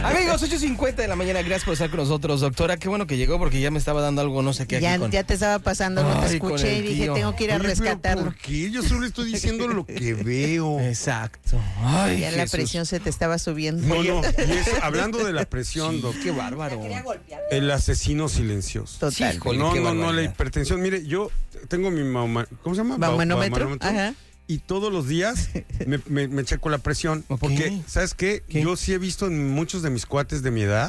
Amigos, 8:50 de la mañana, gracias por estar con nosotros, doctora. Qué bueno que llegó porque ya me estaba dando algo, no sé qué. Ya te estaba pasando, no te escuché y dije, tengo que ir a rescatarlo. ¿Por qué? Yo solo estoy diciendo lo que veo. Exacto. Ay, ya la presión se te estaba subiendo. No, hablando de la presión, doctor. Qué bárbaro. El asesino silencioso. Total. Sí, híjole, No, la hipertensión. Mire, yo tengo mi ¿cómo se llama? Baumanómetro. Ajá. Y todos los días me checo la presión. Porque, ¿sabes qué? Yo sí he visto en muchos de mis cuates de mi edad,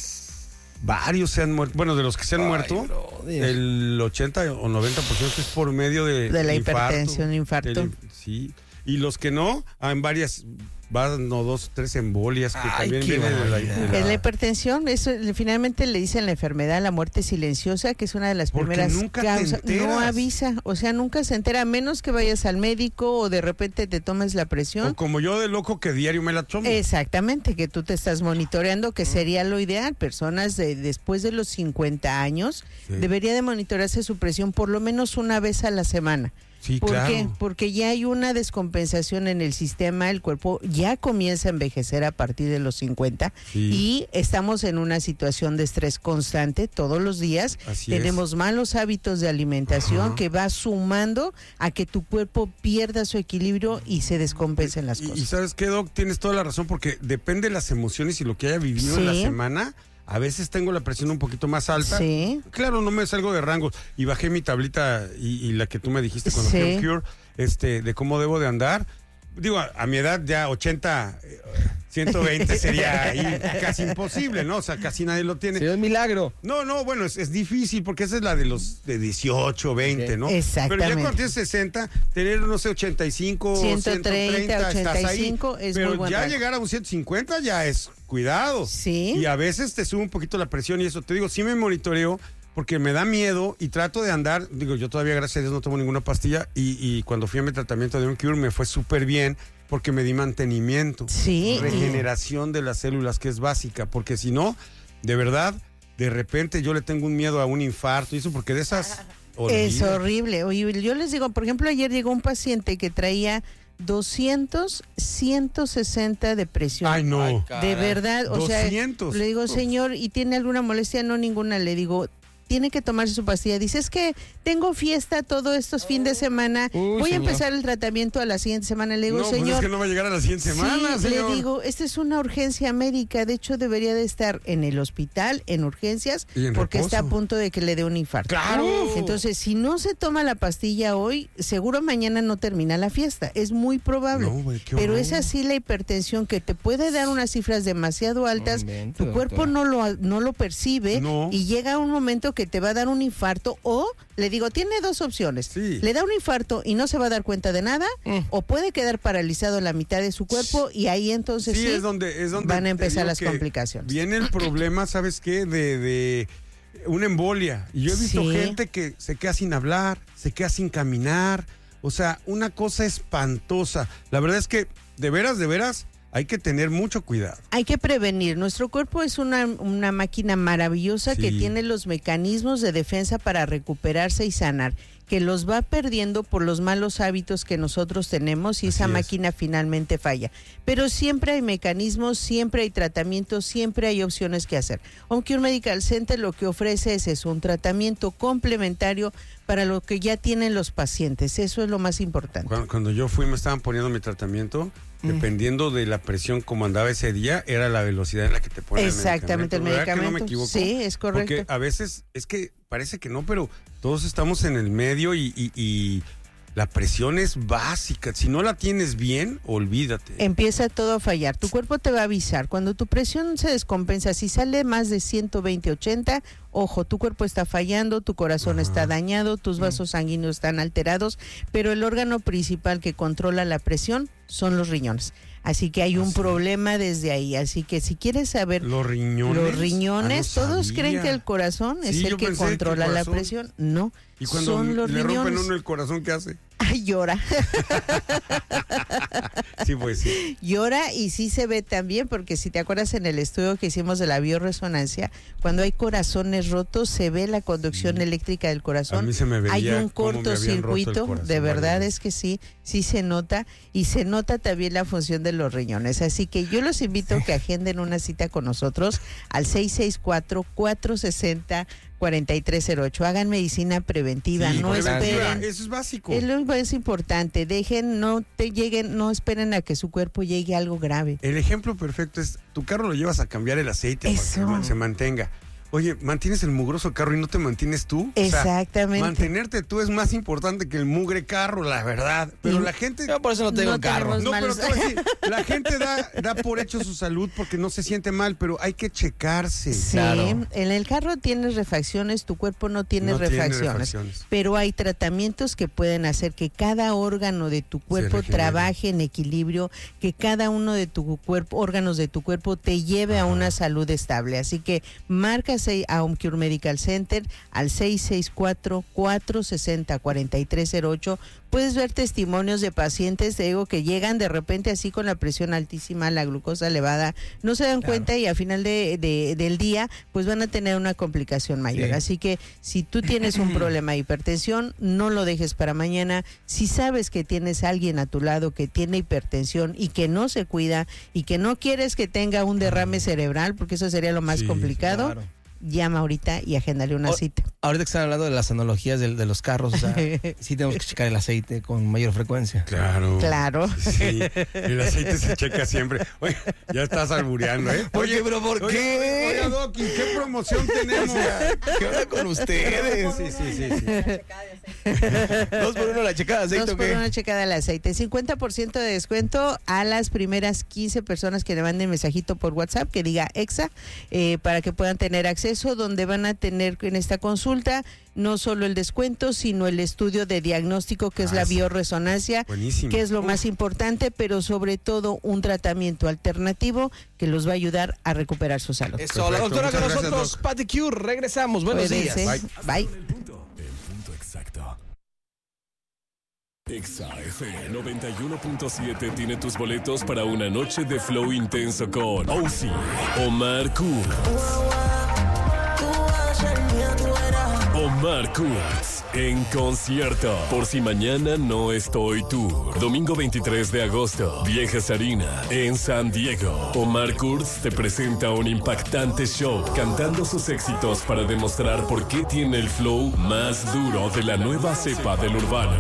varios se han muerto. Bueno, de los que se han muerto, brother, el 80 o 90% es por medio de la hipertensión, infarto. Sí. Y los que no, en varias, van 2, 3 embolias que también vienen de la... Es la hipertensión, eso finalmente le dicen la enfermedad, la muerte silenciosa, que es una de las primeras causas. No avisa, o sea, nunca se entera, a menos que vayas al médico o de repente te tomes la presión. O como yo de loco que diario me la tomo. Exactamente, que tú te estás monitoreando, que sería lo ideal. Personas después de los 50 años, debería de monitorearse su presión por lo menos una vez a la semana. Sí, ¿Por claro. qué? Porque ya hay una descompensación en el sistema, el cuerpo ya comienza a envejecer a partir de los 50 y estamos en una situación de estrés constante todos los días. Tenemos malos hábitos de alimentación que va sumando a que tu cuerpo pierda su equilibrio y se descompensen las cosas. Y ¿sabes qué, Doc? Tienes toda la razón, porque depende de las emociones y lo que haya vivido en la semana. A veces tengo la presión un poquito más alta. Sí. Claro, no me salgo de rangos. Y bajé mi tablita y la que tú me dijiste cuando fui a Cure, de cómo debo de andar. Digo, a mi edad ya 80, 120 sería ahí casi imposible, ¿no? O sea, casi nadie lo tiene. Sí, es milagro. No, bueno, es difícil porque esa es la de los de 18, 20, ¿no? Exactamente. Pero ya cuando tienes 60, tener, no sé, 85, 130, 85 estás ahí. es pero muy buen ya rango. llegar a un 150 ya es cuidado. Sí. Y a veces te sube un poquito la presión y eso. Te digo, sí me monitoreo porque me da miedo y trato de andar. Digo, yo todavía, gracias a Dios, no tomo ninguna pastilla y cuando fui a mi tratamiento de un Cure me fue súper bien porque me di mantenimiento. Sí. Regeneración de las células, que es básica, porque si no, de verdad, de repente yo le tengo un miedo a un infarto y eso, porque de esas... Es horrible. Oye, yo les digo, por ejemplo, ayer llegó un paciente que traía 200, 160 de presión. Ay, no. De verdad, o 200. sea, le digo, señor, ¿y tiene alguna molestia? No, ninguna. Le digo, tiene que tomarse su pastilla. Dice, es que tengo fiesta todos estos fines de semana. Voy a empezar el tratamiento a la siguiente semana. Le digo, no, señor. Pues es que no va a llegar a la siguiente semana, señor. Le digo, esta es una urgencia médica. De hecho, debería de estar en el hospital, en urgencias, porque está a punto de que le dé un infarto. ¡Claro! Entonces, si no se toma la pastilla hoy, seguro mañana no termina la fiesta. Es muy probable. No, güey, qué pero horror. es así la hipertensión, que te puede dar unas cifras demasiado altas. Tu cuerpo no lo percibe y llega un momento que te va a dar un infarto, o le digo, tiene dos opciones. Le da un infarto y no se va a dar cuenta de nada, o puede quedar paralizado la mitad de su cuerpo y ahí entonces es donde van a empezar las complicaciones. Viene el problema, ¿sabes qué? De una embolia. Y yo he visto gente que se queda sin hablar, se queda sin caminar. O sea, una cosa espantosa. La verdad es que, de veras, hay que tener mucho cuidado. Hay que prevenir. Nuestro cuerpo es una máquina maravillosa que tiene los mecanismos de defensa para recuperarse y sanar, que los va perdiendo por los malos hábitos que nosotros tenemos y esa máquina finalmente falla. Pero siempre hay mecanismos, siempre hay tratamientos, siempre hay opciones que hacer. Aunque un Medical Center lo que ofrece es un tratamiento complementario para lo que ya tienen los pacientes. Eso es lo más importante. Cuando yo fui me estaban poniendo mi tratamiento. Dependiendo de la presión como andaba ese día, era la velocidad en la que te ponen exactamente el medicamento. ¿Que no me equivoco? Sí, es correcto. Porque a veces, es que parece que no, pero todos estamos en el medio y la presión es básica. Si no la tienes bien, olvídate. Empieza todo a fallar. Tu cuerpo te va a avisar. Cuando tu presión se descompensa, si sale más de 120/80, ojo, tu cuerpo está fallando, tu corazón está dañado, tus vasos sanguíneos están alterados, pero el órgano principal que controla la presión son los riñones. Así que hay un problema desde ahí. Así que si quieres saber... Los riñones. Todos creen que el corazón es el que controla la presión. No, y cuando son los le riñones. rompen uno el corazón, ¿qué hace? Ay, llora. Sí, pues sí. Llora y sí se ve también, porque si te acuerdas en el estudio que hicimos de la bioresonancia, cuando hay corazones rotos se ve la conducción eléctrica del corazón. A mí se me veía hay un cómo me habían roto el cortocircuito, corazón, de verdad vale. es que sí se nota, y se nota también la función de los riñones. Así que yo los invito a que agenden una cita con nosotros al 664-460-4308. Hagan medicina preventiva, Sí, no preventiva, esperen. eso es básico. Es importante, no esperen a que su cuerpo llegue a algo grave. El ejemplo perfecto es, tu carro lo llevas a cambiar el aceite Eso. para que se mantenga. Oye, mantienes el mugroso carro y no te mantienes tú. Exactamente. O sea, mantenerte tú es más importante que el mugre carro, la verdad. Pero la gente... Yo por eso no tengo carro. No, pero te voy a decir, la gente da por hecho su salud porque no se siente mal, pero hay que checarse. Sí, Claro. en el carro tienes refacciones, tu cuerpo no tiene No tiene refacciones, refacciones. pero hay tratamientos que pueden hacer que cada órgano de tu cuerpo regenere. trabaje en equilibrio, que cada uno de tu cuerpo, órganos de tu cuerpo te lleve a una salud estable. Así que márcase a Home Cure Medical Center al 664-460-4308. Puedes ver testimonios de pacientes, te digo, que llegan de repente así con la presión altísima, la glucosa elevada, no se dan cuenta y al final del día pues van a tener una complicación mayor. Sí. Así que si tú tienes un problema de hipertensión, no lo dejes para mañana. Si sabes que tienes a alguien a tu lado que tiene hipertensión y que no se cuida y que no quieres que tenga un derrame cerebral, porque eso sería lo más Sí, complicado, claro. llama ahorita y agéndale una cita. Ahorita que están hablando de las analogías de los carros, o sea, sí tenemos que checar el aceite con mayor frecuencia. Claro. Claro. Sí, el aceite se checa siempre. Oye, ya estás albureando, ¿eh? Oye, pero ¿por qué? Oye, Doc, ¿y qué promoción tenemos? ¿Qué onda con ustedes? Sí. 2 por 1 la checada de aceite, 2 ¿o por qué? 1 checada del aceite. 50% de descuento a las primeras 15 personas que le manden mensajito por WhatsApp que diga EXA, para que puedan tener acceso, donde van a tener en esta consulta no solo el descuento, sino el estudio de diagnóstico, que es la sí. bioresonancia, Buenísimo. que es lo más importante, pero sobre todo un tratamiento alternativo que los va a ayudar a recuperar su salud. Eso, la Perfecto, doctora con muchas gracias, nosotros, Doc. Patty Cure. Regresamos. Buenos días. Cuídense. Bye. El punto exacto. Exa FM 91.7 tiene tus boletos para una noche de flow intenso con Ozzy, Omar Kurz. Omar Kurz en concierto. Por si mañana no estoy tour. Domingo 23 de agosto, Vieja Sarina, en San Diego. Omar Kurz te presenta un impactante show cantando sus éxitos para demostrar por qué tiene el flow más duro de la nueva cepa del urbano.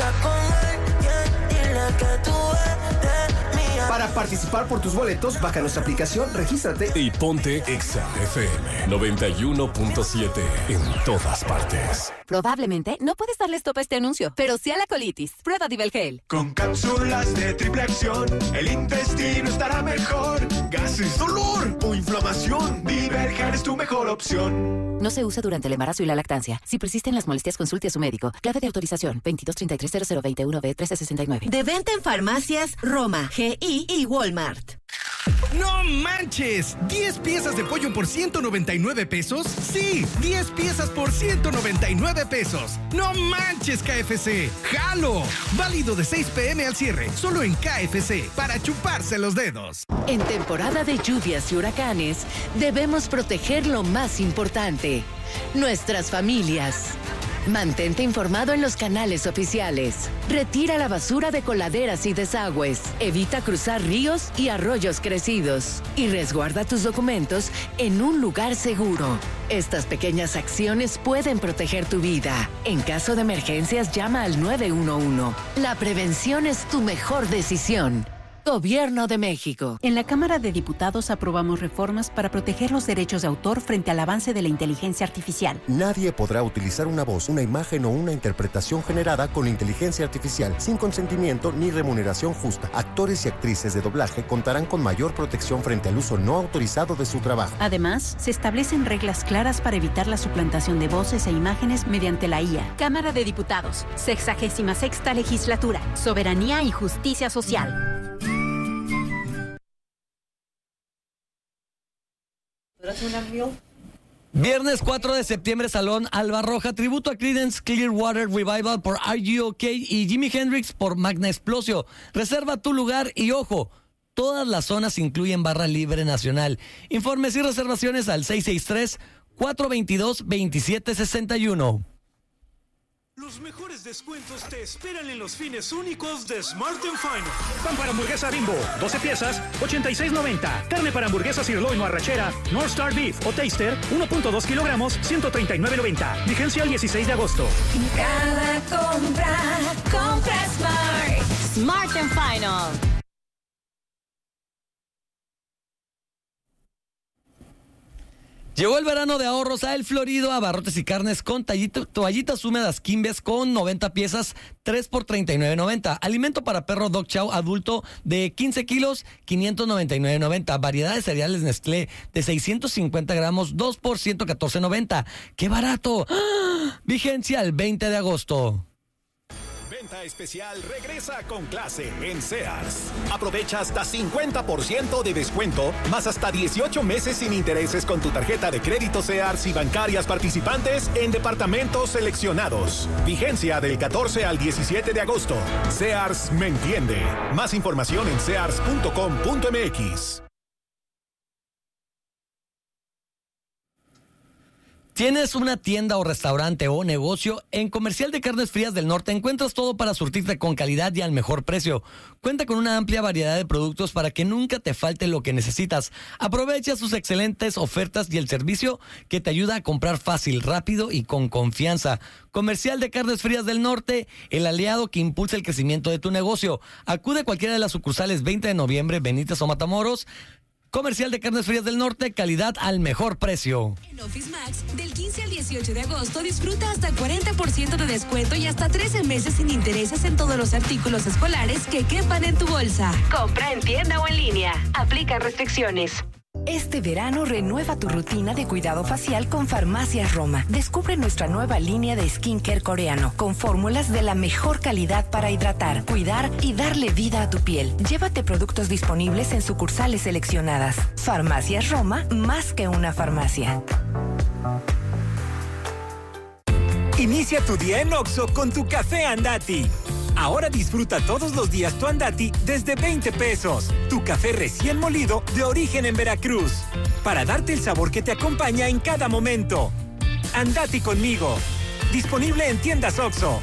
Para participar por tus boletos, baja nuestra aplicación, regístrate. Y ponte Exa FM 91.7 en todas partes. Probablemente no puedes darle stop a este anuncio, pero sí a la colitis. Prueba Divelgel. Con cápsulas de triple acción, el intestino estará mejor. Gases, dolor o inflamación, Divelgel es tu mejor opción. No se usa durante el embarazo y la lactancia. Si persisten las molestias, consulte a su médico. Clave de autorización 2233-0021-B1369. De venta en farmacias Roma, GI y Walmart. ¡No manches! ¿10 piezas de pollo por 199 pesos? ¡Sí! 10 piezas por 199 pesos. ¡No manches, KFC! ¡Jalo! Válido de 6 p.m. al cierre, solo en KFC, para chuparse los dedos. En temporada de lluvias y huracanes, debemos proteger lo más importante, nuestras familias. Mantente informado en los canales oficiales. Retira la basura de coladeras y desagües. Evita cruzar ríos y arroyos crecidos. Y resguarda tus documentos en un lugar seguro. Estas pequeñas acciones pueden proteger tu vida. En caso de emergencias, llama al 911. La prevención es tu mejor decisión. Gobierno de México. En la Cámara de Diputados aprobamos reformas para proteger los derechos de autor frente al avance de la inteligencia artificial. Nadie podrá utilizar una voz, una imagen o una interpretación generada con inteligencia artificial sin consentimiento ni remuneración justa. Actores y actrices de doblaje contarán con mayor protección frente al uso no autorizado de su trabajo. Además, se establecen reglas claras para evitar la suplantación de voces e imágenes mediante la IA. Cámara de Diputados, 66ª Legislatura, Soberanía y Justicia Social. Viernes 4 de septiembre, Salón Alba Roja, tributo a Creedence Clearwater Revival por Are You Okay y Jimi Hendrix por Magna Explosio. Reserva tu lugar y ojo, todas las zonas incluyen barra libre nacional. Informes y reservaciones al 663-422-2761. Los mejores descuentos te esperan en los fines únicos de Smart & Final. Pan para hamburguesa Bimbo, 12 piezas, $86.90. Carne para hamburguesa sirloin o arrachera, North Star Beef o Taster, 1.2 kilogramos, $139.90. Vigencia el 16 de agosto. Cada compra Smart. Smart & Final. Llegó el verano de ahorros a El Florido, abarrotes y carnes con toallitas húmedas Quimbes con 90 piezas, 3 por $39.90. Alimento para perro Dog Chow adulto de 15 kilos, $599.90. Variedad de cereales Nestlé de 650 gramos, 2 por $114.90. ¡Qué barato! ¡Ah! Vigencia el 20 de agosto. Venta especial regresa con clase en Sears. Aprovecha hasta 50% de descuento, más hasta 18 meses sin intereses con tu tarjeta de crédito Sears y bancarias participantes en departamentos seleccionados. Vigencia del 14 al 17 de agosto. Sears me entiende. Más información en sears.com.mx. ¿Tienes una tienda o restaurante o negocio? En Comercial de Carnes Frías del Norte encuentras todo para surtirte con calidad y al mejor precio. Cuenta con una amplia variedad de productos para que nunca te falte lo que necesitas. Aprovecha sus excelentes ofertas y el servicio que te ayuda a comprar fácil, rápido y con confianza. Comercial de Carnes Frías del Norte, el aliado que impulsa el crecimiento de tu negocio. Acude a cualquiera de las sucursales 20 de noviembre, Benítez o Matamoros. Comercial de Carnes Frías del Norte, calidad al mejor precio. En Office Max, del 15 al 18 de agosto, disfruta hasta 40% de descuento y hasta 13 meses sin intereses en todos los artículos escolares que quepan en tu bolsa. Compra en tienda o en línea. Aplica restricciones. Este verano renueva tu rutina de cuidado facial con Farmacias Roma. Descubre nuestra nueva línea de skincare coreano con fórmulas de la mejor calidad para hidratar, cuidar y darle vida a tu piel. Llévate productos disponibles en sucursales seleccionadas. Farmacias Roma, más que una farmacia. Inicia tu día en Oxxo con tu café Andati. Ahora disfruta todos los días tu Andati desde 20 pesos. Tu café recién molido de origen en Veracruz. Para darte el sabor que te acompaña en cada momento. Andati conmigo. Disponible en tiendas Oxxo.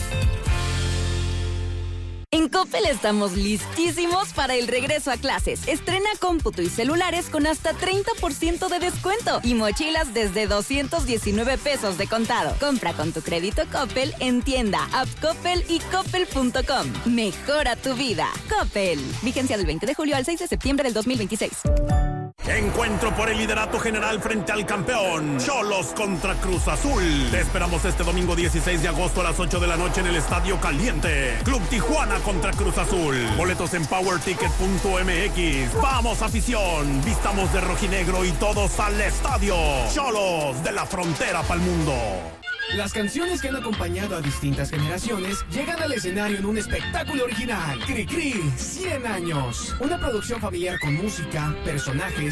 En Coppel estamos listísimos para el regreso a clases. Estrena cómputo y celulares con hasta 30% de descuento y mochilas desde 219 pesos de contado. Compra con tu crédito Coppel en tienda, app Coppel y coppel.com. Mejora tu vida. Coppel. Vigencia del 20 de julio al 6 de septiembre del 2026. Encuentro por el liderato general frente al campeón Xolos contra Cruz Azul. Te esperamos este domingo 16 de agosto a las 8 de la noche en el Estadio Caliente. Club Tijuana contra Cruz Azul. Boletos en powerticket.mx. Vamos, afición, vistamos de rojinegro y todos al estadio. Xolos de la frontera pa'l mundo. Las canciones que han acompañado a distintas generaciones llegan al escenario en un espectáculo original. Cri-Cri, 100 años. Una producción familiar con música, personajes,